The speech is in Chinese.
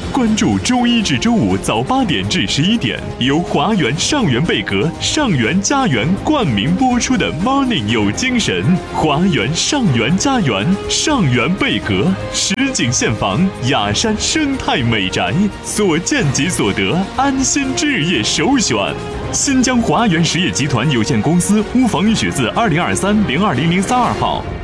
关注周一至周五早8点至11点，由华源上源贝壳、上源家园冠名播出的 Morning 有精神。华源上源家园，上源贝壳，实景现房，雅山生态美宅，所见即所得，安心置业首选。新疆华源实业集团有限公司，乌房一许字2023-020032号。